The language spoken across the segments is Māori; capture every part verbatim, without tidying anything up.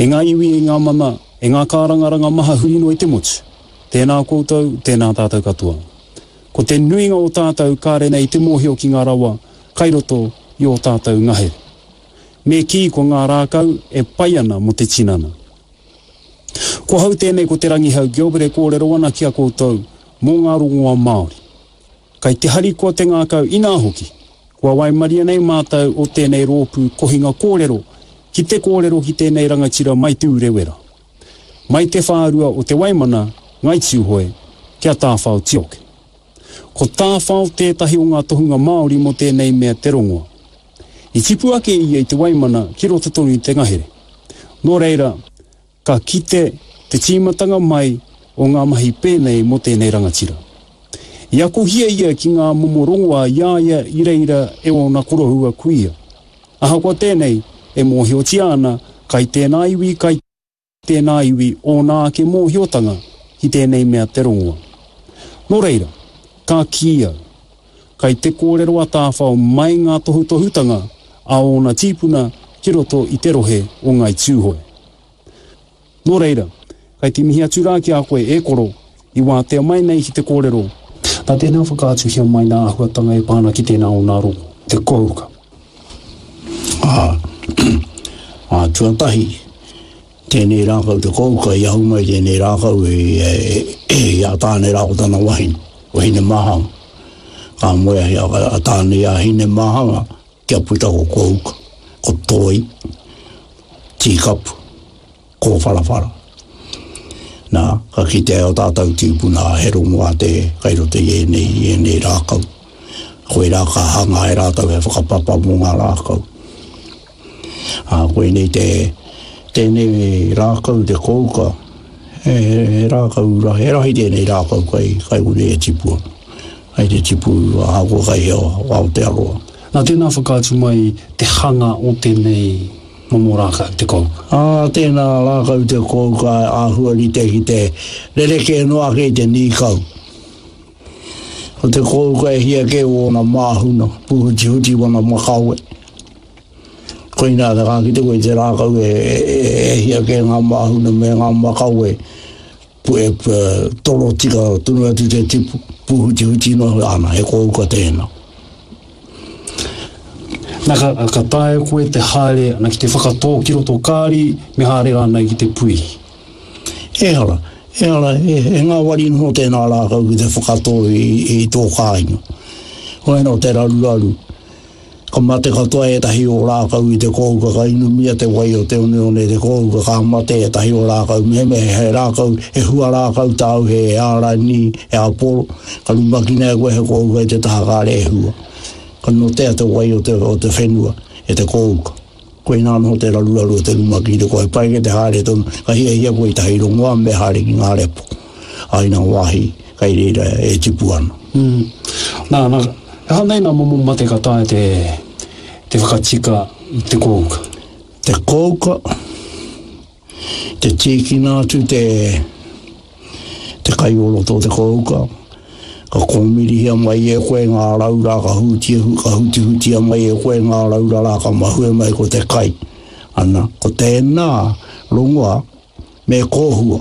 E ngā iwi e ngā mana, e ngā kārangaranga maha huri no i te motu. Tēnā koutou, tēnā tātou katoa. Ko te nuinga o tātou kārena i te mōhio ki ngā rawa, kairoto i o tātou ngahere. Me ki ko ngā rākau e pai ana mo te tinana. Ko hau tēnei ko te rangihau Gilbert e kōrero ana ki a koutou mō ngā rongoa Māori. Kai te hari ko te ngākau ina hoki, kua waimaria nei mātou o tēnei rōpū kohinga kōrero ki te kōrero ki tēnei rangatira mai te urewera. Mai te whārua o te waimana ngai tiuhoe kia tāwhao tioke. Ko tāwhao tētahi o ngā tohunga Māori mo tēnei mea te rongoa. I tipu ake ia i te waimana ki roto tonu i te ngahere. Nō reira, ka kite te tīmatanga mai o ngā mahi pēnei mo tēnei rangatira. I ako hia ia ki ngā momo rongoa iaia i reira e o na korohua kuia. Aha kua tēnei e mōhio ana kai tēnā iwi kai tēnā iwi o nā ke mōhiotanga ki tēnei mea te rongoa. Nō reira, ka kia, kai te kōrero a tāwhao mai ngā tohu tohutanga a o na tīpuna ki roto i te rohe o ngai tūhoe. Nō reira, kai te mihi atu rā ki a koe e koro i wā te mai nei ki te kōrero. Tā tēnā whakaatu hia mai nā ahuatanga e pāna ki tēnā o nā rongo, te kōruka. Ah, ah, tuatahi, tēnei rākau te kōruka i au mai tēnei rākau e, e, e, e a tāne rāko tana wahine, wahine mahanga. Ka moea i a tāne i a hine mahanga, kia puta ko kōruka, ko toi, tīkapu, ko wharawhara. Nā, ka ki te ao tātou tīpuna he rongo a te kairote i e nei, i e nei rākau. Koe rā ka hanga e rātau he whakapapa mō ngā rākau. A koe nei te, tēnei rākau te kouka, he, he rākau, he rahi tēnei rākau kai, kai ure e tipua. Kai te tipu a hako kai heo, wao te aroa. Nā tēnā whakaatu mai te hanga o tēnei momo rākau te kouka. Ah, tēnā rākau te kouka a huari te ki te rereke noa kei te nīkau. O te kouka e hia ke o na māhuna, puhuti huti wana makaue. Koina te kāki te koe te rākau e, e, e hia ke ngā māhuna me ngā makaue. Pu e toro tika tunu atu te tipu, puhuti huti no ana, e kouka tēnā. Nā ka, ka tae koe te haere ana ki te whakatō ki roto kāri me haere ana ki te pui. E hara, e hara, e, e ngā wari no tēnā rākau ki te whakatō i, i tō kāinga. Koe no te raru raru. Ka mate katoa e tahi o rākau i te kouka, ka inumia te wai o te one one te kouka, ka mate e tahi o rākau, me me he rākau, e hua rākau tāu he e ārani, e aporo, ka lumakina e koe he kouka i te tahakare e hua. Ka no te te wai o te, o te whenua, e te kouka. Koe nā no te raru raru o te lumaki, te koe pai ke te haere tonu, ka hia hia koe tahi rongoa me haere ki ngā repo. Aina wahi, kai reira e tipu ana. Mm. Nā, nā, e hanei nā momo mate ka tae te, te whakatika i te kouka. Te kouka, te tīkina atu te, te kaioloto te kouka, ka kōmirihi mai e koe ngā raura, ka huti, ka huti huti mai e koe ngā raura rā, ka mahue mai ko te kai. Ana, ko tēnā rongoa me kōhua.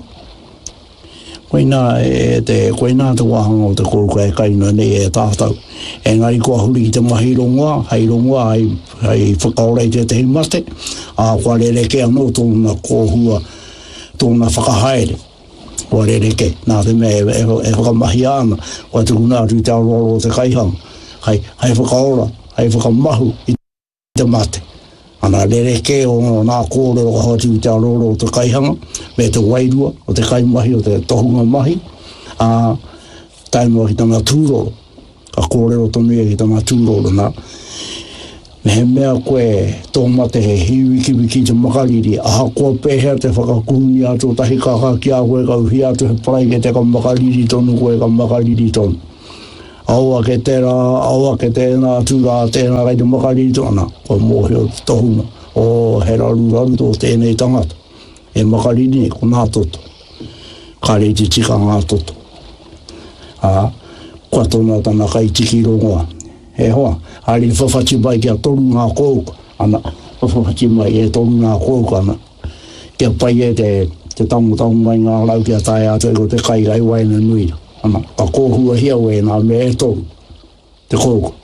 Koe nā e te, koe nā te wahanga o te kouka e kaina nei e tātau. Engari kua huri ki te mahi rongoa, hei rongoa, hei, hei whakaorei te te himate, a kua rereke anō tōna kōhua, tōna whakahaere. Kua rereke, nā te mea e, e, e whakamahi ana, kua te kuna atu te aurora o te kaihanga. Hei, hei whakaora, hei whakamahu i te mate. Ana rereke o nā kōrero ka hoti i te aurora o te kaihanga, me te wairua o te kaimahi o te tohunga mahi, a taimua ki tana tūroro, ka kōrero tonu e ki tana tūroro nā. Me he mea koe tō mate he hiwiki wiki te makariri, aha kua pēhea te whakakuhuni atu o tahi kaka ki a koe ka uhi atu he parai ke te ka makariri tonu koe ka makariri tonu. Aua ke tērā, aua ke tēnā tūrā tēnā kai te makariri tonu, koe mōhio tohunga, o he raru raru tō tēnei tangata. E makariri ko nā toto, ka rei te tika ngā toto. Ah, kua tōna tana kai tiki rongoa. He hoa, hari whawhati mai kia toru ngā kouka, ana, whawhati mai e toru ngā kouka, ana. kia pai e te, te tamu tamu mai ngā lau kia tae a tui ko te kai gai waina nui. Ana, ka kōhua hia we nā me e tōru, te kōku.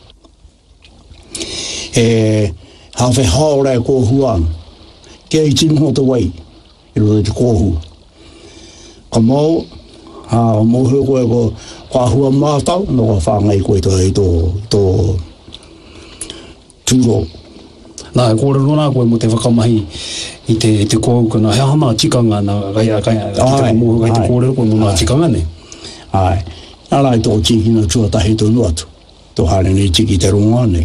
E, hawhi haore e kōhua ana, kia i tinu ho te wai, i roi te kōhua. Ka mau, ha, mau hui koe ko, kwa hua mātau, no ka whāngai koe tō, tō, tō, tūro. Nā, e kōrero nā koe mo te whakamahi i te, te kōuka nā, hea hana tikanga nā, gai, gai, gai, mo gai te kōrero koe mo nā tikanga ne. Ai, nā rai tō tiki na tuatahi tō nuatu, tō hare nei tiki te ronga nei.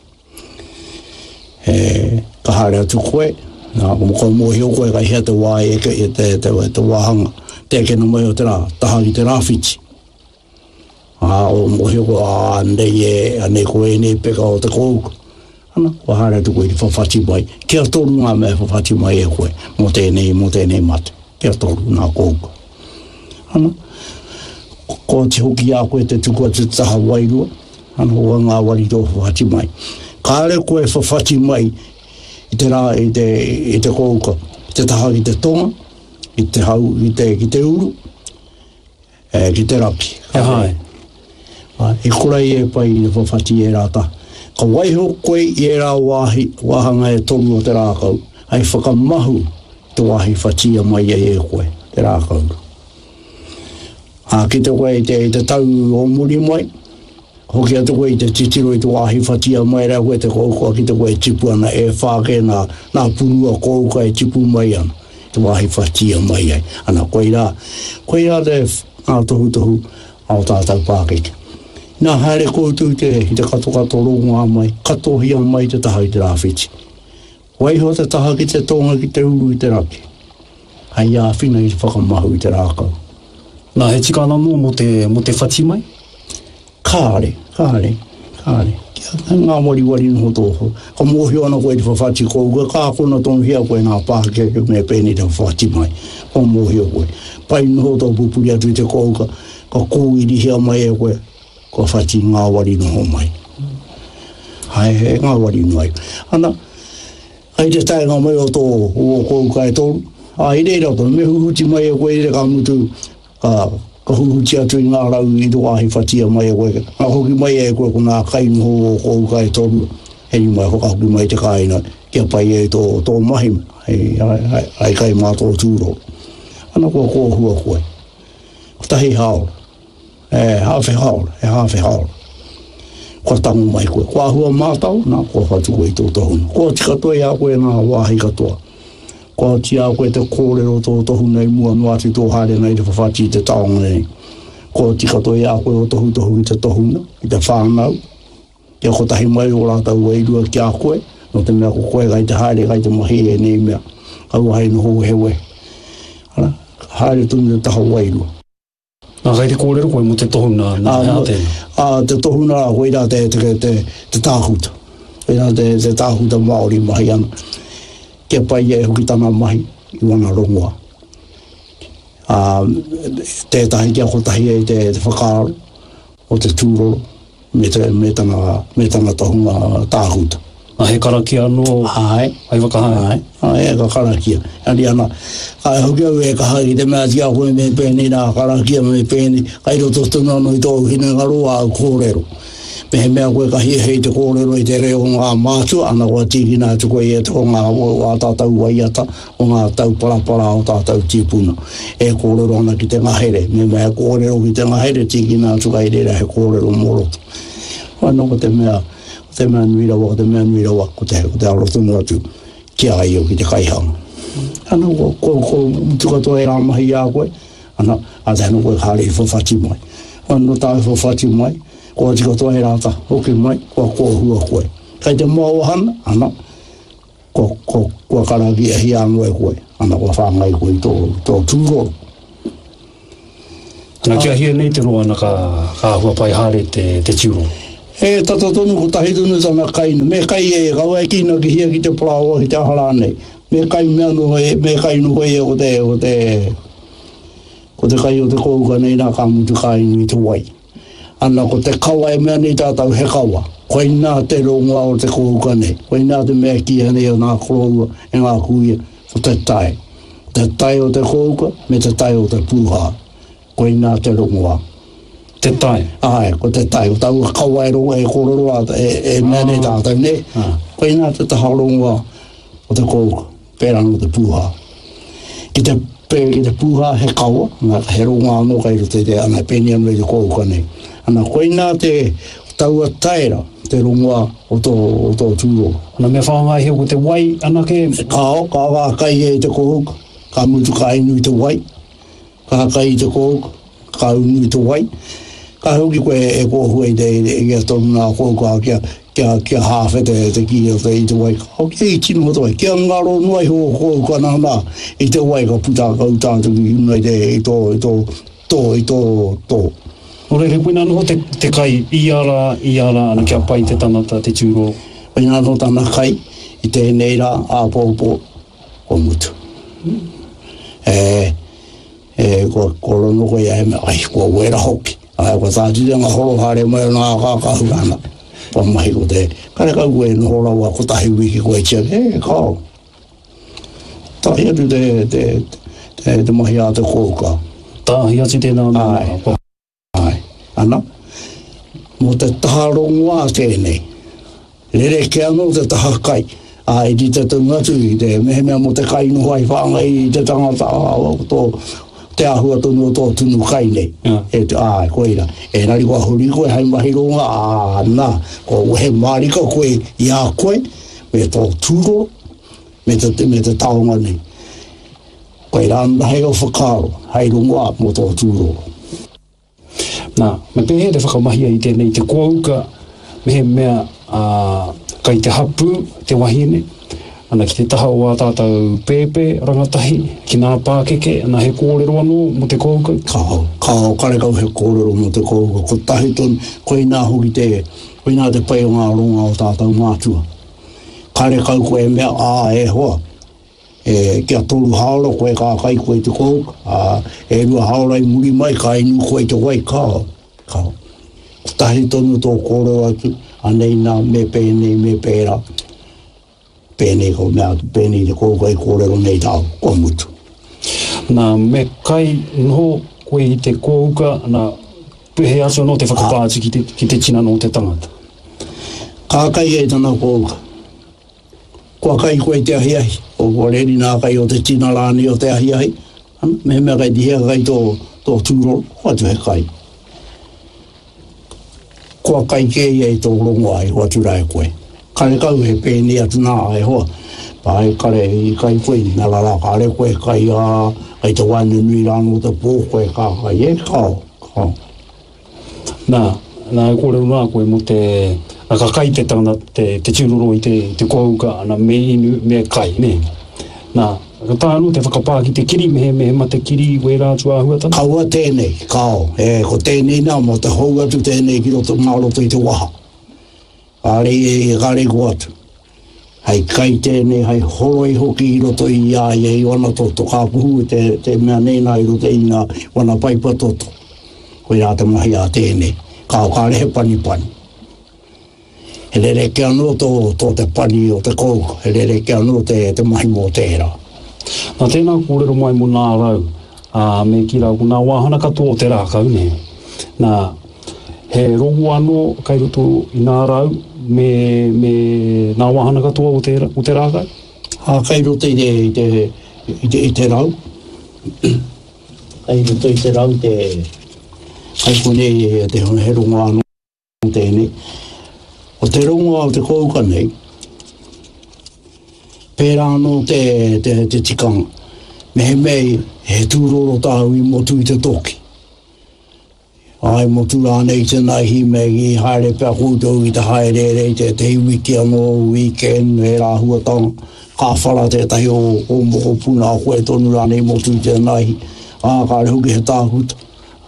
E, ka hare atu koe, nā, mo koe mo hio koe kai hea te wā e ke e te, te, te wāhanga, te kena mai o te rā, taha ki te rāwhiti. A, o mo hio koe, a, nei e, a nei koe nei peka o te kōuka. Ana, ko hare atu koe i whawhati mai. Kia toru ngā mea whawhati mai e koe, mo tēnei, mo tēnei mate. Kia toru ngā kōuka. Ana, ko te hoki a koe te tukua te taha wairua. Ana, hoa ngā wari tō whawhati mai. Kāre koe whawhati mai i te rā, i te, i te kōuka, i te taha ki te tonga, i te hau, i te, ki te uru, e, ki te raki. E hai. E kurai e pai i whawhati e rāta. Ka waiho koe i e rā wahi, wahanga e toru o te rākau, ai whakamahu te wahi whatia mai e e koe, te rākau. A ki te koe i te, te tau o muri mai, hoki atu koe i te titiro i te wahi whatia mai rā koe te kōkua ki te koe tipu ana e whāke nā, nā purua kōuka e tipu mai ana, te wahi whatia mai ai. Ana koe rā, koe rā te ngā tohu tohu ao tātau pākeke. Nā haere koutou te i te kato kato rongoa mai, kato hia mai te taha i te rāwhiti. Waiho te taha ki te tonga ki te uru i te raki. Hai a whina i whakamahu i te rākau. Nā he tika anō mo te, mo te whati mai? Kāre, kāre, kāre. Ngā wari wari no toho. Ka mōhio ana koe i te whawhati kouka, kā kona tonu hia koe nā pāke ke me pēni te whawhati mai. Ka mōhio koe. Pai no toho pupuri atu i te kouka, ka kōiri hia mai e koe. Ko whati ngā wari no ho mai. Hai he ngā wari no ai. Ana, ai te tae ngā mai o tō, o kōuka e tōru. A i reira tō, me huhuti mai e koe i re ka mutu, ka, ka huhuti atu i ngā rau i tō wahi whatia mai e koe. Ngā hoki mai e koe ko ngā kainu ho o kōuka e tōru. Hei mai hoka hoki mai te kaina, kia pai e tō, tō mahi, hei, ai, ai, ai kai mā tō tūro. Ana kua kōhua koe. Tahi haora. E hawhi haora, e hawhi haora. Kua tangu mai koe. Kua hua mātau, nā kua whatu koe i tō tohuna. Kua tika toi a koe ngā wāhi katoa. Kua ti a koe te kōrero tō tohuna i mua nuati tō haere nei te whawhati i te taonga nei. Kua tika toi a koe o tohu tohu i te tohuna, i te whānau. Kia ko tahi mai o rātau e rua ki a koe, no te mea ko koe gai te haere gai te mahi e nei mea. Au hai no hou hewe. Hala, haere tunu te taha wairua. Nā gai te kōrero koe mo te tohuna nā hea tēnā? A te tohuna rā, koe rā te, te, te, te tāhuta. Koe rā te, te tāhuta Māori mahi ana. Kia pai e hoki tana mahi i wana rongoa. A tētahi kia kotahi e te, te whakaaro o te tūroro me, te, me, tana, me tana tohunga tāhuta. Nā he karakia anō, ai, ai wakahae? Ai, ai, e ka karakia. Ani ana, kai hoki au e ka hari te mea tia koe me pēni nā karakia me pēni, kai roto tuna no i tō hine ngaroa au kōrero. Me he mea koe ka hia hei te kōrero i te reo ngā mātu, ana kua tiki nā tu koe e tō ngā o tātau waiata, o ngā tau parapara o tātau tīpuna. E kōrero ana ki te ngahere, me mea kōrero ki te ngahere, tiki nā tu kai rera he kōrero moro. Ano ko te mea, te mea nui rawa, te mea nui rawa, ko te, ko te arotunu atu, kia ai o ki te kaihanga. Ana, ko, ko, ko, tuka toa e rā mahi a koe, ana, a te hana koe kāre i whawhati mai. Ano tāi whawhati mai, ko tika toa e rāta, hoki mai, ko ko hua koe. Kai te mau hana, ana, ko, ko, ko karaki e hi angoe koe, ana, ko whangai koe i tō, tō tūroro. Ana kia hia nei te roa na ka, ka hua pai hare te, te tiuro. E tata tonu ko tahi tunu tana kaina. Me kai e kawa e kina ki hia ki te palaoa ki te ahara nei. Me kai mea no e, me kai no e o te, o te, ko te kai o te kouka nei nā ka mutu kai ni te wai. Ana ko te kawa e mea nei tātau he kawa. Koe nā te rongoa o te kouka nei. Koe nā te mea kia nei o nā koroua e ngā kuia o te tae. te tai o te kouka, me te tai o te puha. Koe nā te rongoa. Te tai? Ai, ko te tai. O tau kawairo e kororoa e, e nene tātou, ne? Koe nā te taha rongoa o te kouka, pērang o te puha. Ki te pē, ki te puha he kaua, ngā he rongoa anō kai rote te ana pēni anu i te kouka nei. Ana koe nā te taua taira, te rongoa o tō, o tō tūro. Ana me whaangai heo ko te wai ana ke? Kao, ka wā kai e te kouka, ka mutu ka inu i te wai, ka kai i te kouka, ka unu i te wai. Ka hoki koe e kōhua i te ia tonu nā kouka kia, kia, kia hawhe te, te ki o te i te wai. Hoki e tino o te wai, kia ngaro nuai ho kouka nā nā, i te wai ka puta ka utātu i unai te i tō, i tō, tō, i tō, tō. O re koe nāno te, te kai i ara, i ara, ana kia pai te tanata, te tūro. Koe nāno tana kai, i te neira, a pōpō, o mutu. Mm. E, e, ko korono koe e me, ai, ko wera hoki. Ai, ko tātire ngā horo hare mai o nā kākahurana. Pa mahi ko te, kare kau koe no hora wa ko tahi wiki koe tia, e, kao. Tahi atu te, te, te, te mahi a te kōka. Tahi atu tēnā nā. Ai. Ana, mo te taha rongoa tēnei. Rere ke anō te taha kai. Ai, di te tungatu i te mehemea mo te kai no hai whaangai i te tangata tō te ahua tonu o tō tunu kai nei. Yeah. E te, ai, koeira. E nari kua huri koe hai mahi ronga, a nā, ko he marika koe i a koe, me tō tūro, me te, me te taonga nei. Koeira, hei o whakaro, hei rongoa mo tō tūro. Nā, me pehe te whakamahia i tēnei te kouka, mehe mea uh, kai te hapu, te wahine, ana ki te taha o a tātou pēpē, rangatahi, ki nā pākeke, ana he kōrero anō mo te kouka. Kao, kao, kare kau he kōrero mo te kouka, ko tahi ton, koe nā hoki te, koe nā te pai o ngā ronga o tātou mātua. Kare kau koe mea, ā, e hoa. E, kia tolu haora koe kā kai koe te kouka, a, e rua haora i muri mai, ka inu koe te wai, kao, kao. Tahi tonu tō kōrero atu, anei nā me pēnei, me pēra, pēnei ko mea, pēnei te kouka i kōrero nei tāu, ko mutu. Nā, me kai noho koe i te kouka, nā, pehe aso no te whakapāti ki te, ki te tina no te tangata. Kā kai e tana kouka. Kua kai koe te ahi ahi, o kua reri nā kai o te tina rāni o te ahi ahi, mehe mea kai tihea kai tō, tō tūro, kua tu he kai. Kua kai ke i e tō rongo ai, hoa tu rai koe. Kare kau he pēni atu nā ai hoa, pai kare i kai koe, nā rara kare koe kai a, ai te wainu nui rāno te pō koe kā kai, e kao, kao. Nā, nā e kōrero nā koe mo te, a ka kai te tanga te, te tiroro i te, te kouka ana me inu me kai, ne? Nā, ka tānu te whakapā ki te kiri, mehe mehe ma te kiri, wei rātu āhua tana? Kaua tēnei, kao, e, ko tēnei nā, mo te hou atu tēnei ki roto māroto i te waha. Kāre e, kāre ko atu. Hei kai tēnei, hei horoi hoki i roto i ia, i e wana toto, kā puhu te, te mea nena i roto i ngā wana paipa toto. Koe rā te mahi a tēnei, kao kāre he pani pani. He rere ke anō tō, tō te pani o te kouka, he rere ke anō te, te mahi mō tērā. Nā tēnā kōrero mai mo nā rau, uh, me ki rau, nā wāhana katoa o te rākau, ne? Nā, he rongo anō kai roto i nā rau, me, me nā wāhana katoa o te, o te rākau? Ha, kai roto i te, i te, i te, i te rau. Kai roto i te rau, te, kai kone te he rongo anō tēnei. O te rongo o te kouka nei, pērā anō te, te, te tikanga, mehe mei he tūroro tāu i motu i te toki. Ai motu rānei te naihi mei i haere pia koutou i te haere rei te te wiki anō weekend, he rāhua tanga, ka whara te tahi o, o moko puna o koe tonu rānei motu i te naihi, ā kāre hoki he tākuta.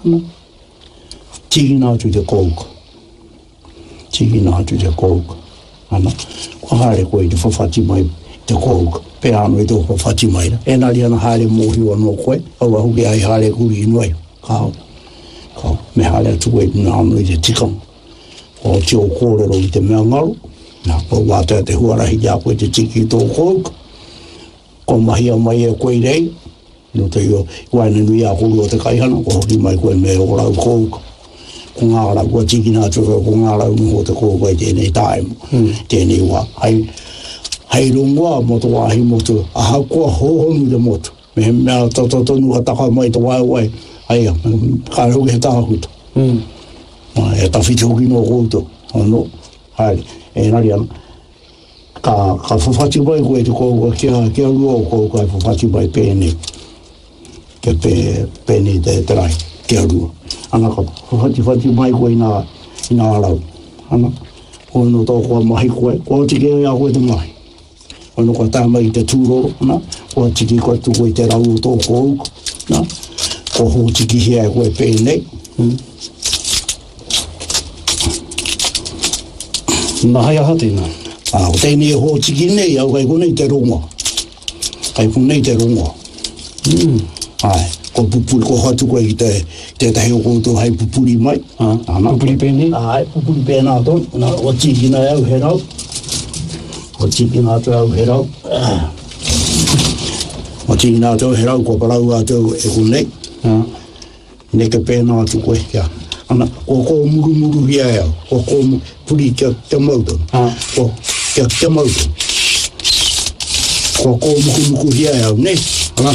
Tiki nā tu te kouka. Tiki nā tu te kouka. Ana, kua haere koe i te whawhati mai te kouka. Pea anō i te whawhati mai. E nari ana haere mōhi anō koe, au a hoki ai haere kuri inuai. Kao. Kao. Me haere atu koe nā anō i te tikanga. O te o kōrero i te mea ngaru. Nā, ko wātea te huarahi ia koe te tiki i tō kouka. Ko mahia mai e koe rei. no te io waina nui a kuru o te kaihana ko hoki mai koe me o rau kouka ko ngā rau kua tiki nā tuka ko ngā rau mo te kouka i tēnei tāimu tēnei wā hai hai rungoa mo te wāhi motu a hakoa hohonu te motu me mea tatotonu ha taka mai te wai wai hai kāre hoki he tāhuta e tawhiti hoki no kouto no hai e nari ana ka ka whawhati mai koe te kouka kia kia rua o kouka e whawhati mai pēnei ke pe pēnei te te rai kia rua ana ka whawhati whati mai koe i nā i nā rau ana koe no tō koa mahi koe koe tiki e a koe te mahi koe no koe tā mai te tūroro ana koe tiki koe tu koe te rau o tō kouka ana koe ho tiki hea koe pēnei nā hai aha tēnā a o tēnei ho tiki nei au kai konei te ronga kai konei te ronga mm ai ko pupuri ko hatu koe i te te tahi o koutou hai pupuri mai ana pupuri pēnei ai pupuri pēnā ton na o tiki na au he rau o tiki na atu au he rau o tiki na atu he rau ko parau atu e konei neke pēnā atu koe kia ana ko ko muru muru hia ea ko ko puri kia kia mauton ko kia kia mauton ko ko muku muku hia ea ne ana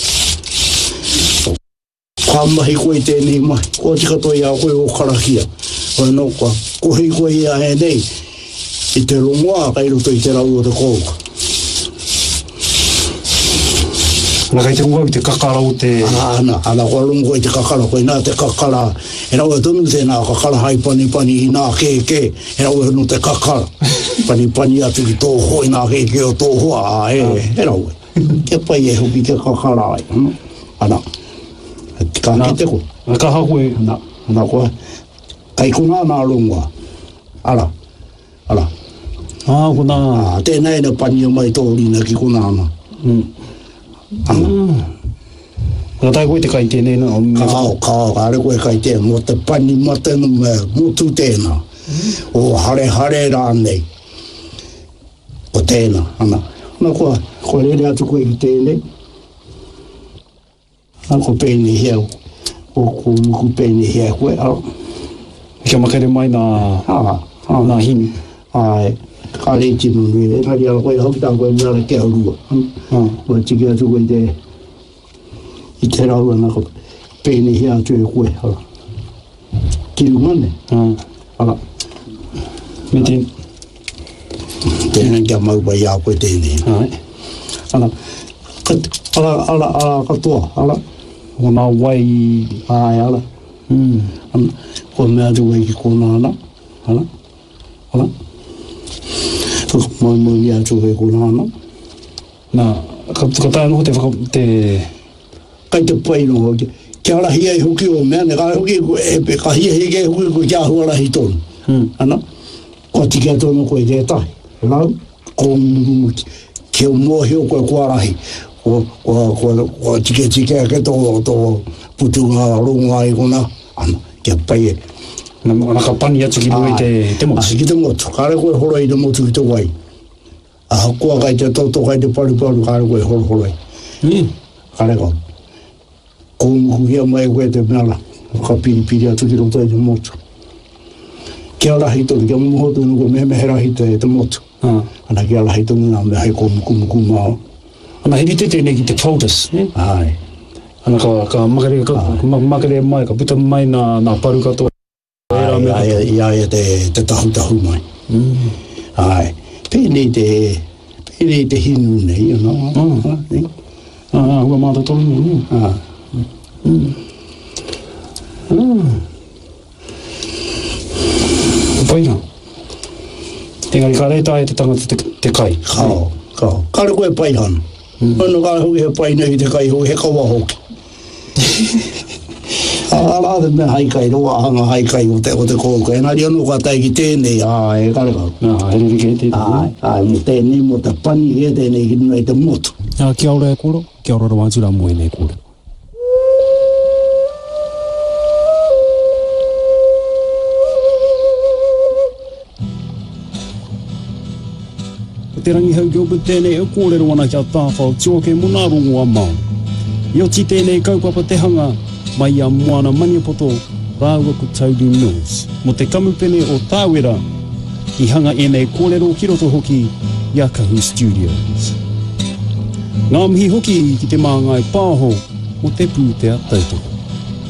ka mahi koe tēnei mahi ko tika toi a koe o karakia o no ko ko hei koe ia he nei i te rongoa kai roto i te rau o te kouka Nā kai te ngoi te kakara o te... Ana, ana, ko rongo i te kakara, koe nā te kakara, e rau e tonu tēnā kakara hai pani pani i nā ke ke, e rau e no te kakara, pani pani atu ki tō hoi nā ke ke o tō hoa, a e, e rau e, ke pai e hoki ke kakara ai, ana, ka ki te koe. Nā ka hakoe. Ana, ana koe, kai kuna nā rongoa, ala, ala. Ah, kuna. Tēnei na pani o mai tōrina ki kuna ana. Mm. Ana. Ka tai koe te kai tēnei na. Ka kao, kao, ka are koe kai tēnei, mo te pani matenu me, mo tu tēnā. O hare hare rānei. O tēnā, ana. Ana koe, koe rere atu koe ki tēnei. Ana ko pēnei hea, o ko muku pēnei hea koe, au. Kia makere mai nā, nā hini. Ai. Ka rei tino nui, e nari ala koe hokita koe nara ke aurua. Koe tiki atu koe te, i te rau ana ko pēnei hea atu e koe, ala. Kiru mane, ala. Me tēn. Tēnei kia maupa ia koe tēnei. Ala, ala, ala, ala katoa, ala. O nā wai. Ai, ala. Koe mea tu wai ki kona ana, ala. Ala. Moi moi ia tu e kuna ana. Nā, ka tae noho te whaka, te... Kai te pai noho, kia rahi ai hoki o mea, ne ka hoki e pe ka hia hige hoki ko kia hua rahi tonu. Ana, ko tiki a tonu koe te tahi. Lau, ko muru kia mua heo koe kua rahi. Ko, ko, ko, ko tiki tiki a ke tō, tō putunga ronga i kuna. Ana, kia pai e. Nā ka pani atu ki nui te, te motu. Ki te motu. Kāre koe horo i te motu ki te wai. A kua kai te toto kai te paru paru kāre koe horo horo i. Mm. Kāre koe. Kōmuku hia mai koe te mera. Ka piri piri atu ki roto i te motu. Kia rahi tonu, kia muho tonu koe mehe mehe rahi te, te motu. Ah. Ana kia rahi tonu nā me hai kōmuku muku mao. Ana hiri te tēnei ki te folders. Eh? Ai. Ana ka, ka makere, ka, makere mai, ka puta mai nā, nā paru katoa. Ai, ai, ia e te, te tahu tahu mai. Mm. Ai, pēnei te, pēnei te hinu nei, you know. Ah, ah, ah, hua māta tolu nei. Ah. Mm. Ah. Paina. Engari ka reita e te tangata te, te kai. Kao, kao. Kare koe pai hana. Mm. Ano kare hoki he pai nei te kai hoki, he kawa hoki. Ala te mea haikai, roa hanga haikai o te, o te kouka. E nari anu ka tai ki tēnei, ā, e kare kau. Nā, he riri ke tēnei. Ai, ai, mo tēnei, mo te pani e tēnei ki nui te motu. Nā, kia ora e koro, kia ora rawa tura moe nei koro. Te rangi hau ki opu tēnei e kōrero ana kia tāwhao tio ke muna rongo a mau. Io ti tēnei kaupapa te hanga, mai a moana maniapoto, rāua ko Tauri Mills. Mo te kamupene o Tāwera, i hanga e nei kōrero ki roto hoki, i a Kahu Studios. Ngā mihi hoki ki te māngai pāho, mo te pū te a tautoko.